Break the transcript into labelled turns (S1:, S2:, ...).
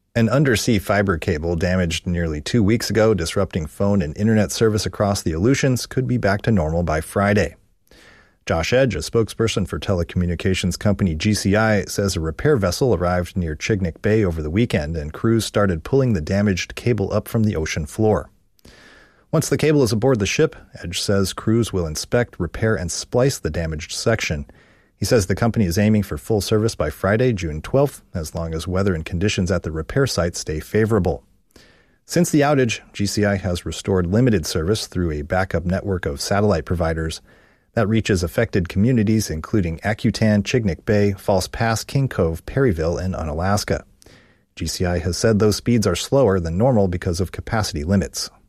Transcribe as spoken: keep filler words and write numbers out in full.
S1: An undersea fiber cable damaged nearly two weeks ago, disrupting phone and internet service across the Aleutians, could be back to normal by Friday. Josh Edge, a spokesperson for telecommunications company G C I, says a repair vessel arrived near Chignik Bay over the weekend and crews started pulling the damaged cable up from the ocean floor. Once the cable is aboard the ship, Edge says crews will inspect, repair, and splice the damaged section. He says the company is aiming for full service by Friday, June twelfth, as long as weather and conditions at the repair site stay favorable. Since the outage, G C I has restored limited service through a backup network of satellite providers that reaches affected communities including Akutan, Chignik Bay, False Pass, King Cove, Perryville, and Unalaska. G C I has said those speeds are slower than normal because of capacity limits.